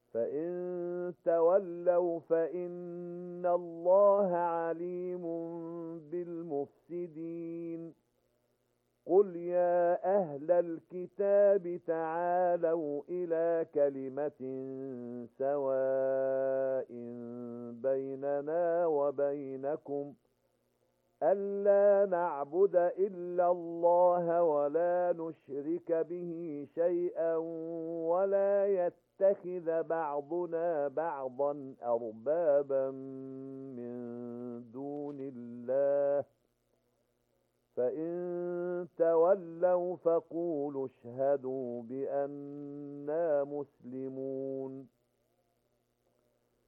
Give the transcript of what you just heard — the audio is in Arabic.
فإن تولوا فإن الله عليم بالمفسدين قل يا أهل الكتاب تعالوا إلى كلمة سواء بيننا وبينكم ألا نعبد إلا الله ولا نشرك به شيئا ولا يتخذ بعضنا بعضا أربابا من دون الله فإن تولوا فقولوا اشهدوا بأننا مسلمون